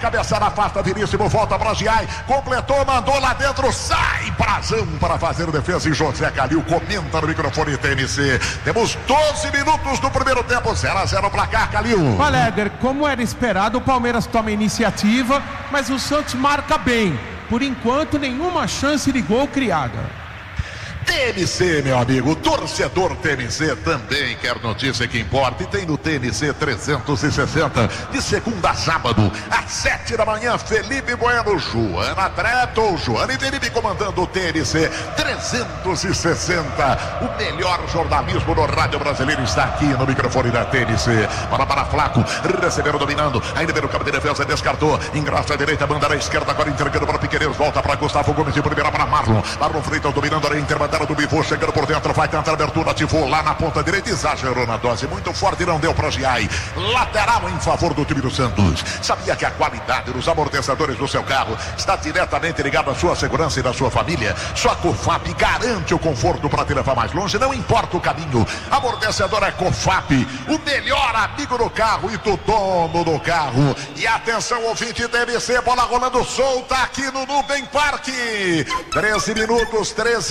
cabeçada afasta, Vinícius volta para Giai, completou, mandou lá dentro, sai Brazão para fazer defesa e José Calil comenta no microfone TMC. Temos 12 minutos do primeiro tempo, 0-0 placar, Calil. Valéder, como era esperado, o Palmeiras toma iniciativa, mas o Santos marca bem. Por enquanto, nenhuma chance de gol criada. TMC, meu amigo, torcedor TMC também quer notícia que importa e tem no TMC 360 de segunda a sábado às 7 da manhã. Felipe Bueno, Joana Treto, Joana e Felipe comandando o TMC 360. O melhor jornalismo no rádio brasileiro está aqui no microfone da TMC. Bola para Flaco, receberam dominando, ainda pelo campo de defesa, descartou, engraça a direita, banda à esquerda, agora entregando para Piqueiros, volta para Gustavo Gomes de primeira para Marlon Freitas dominando a interbandeira do Bivô, chegando por dentro, vai tentar a abertura, ativou lá na ponta direita, exagerou na dose, muito forte, não deu para Giai. Lateral em favor do time do Santos. Sabia que a qualidade dos amortecedores do seu carro está diretamente ligada à sua segurança e da sua família? Só a Cofap garante o conforto para te levar mais longe, não importa o caminho. Amortecedor é Cofap, o melhor amigo do carro e do dono do carro. E atenção, ouvinte TMC, bola rolando solta aqui no Nuvem Parque. 13 minutos, 13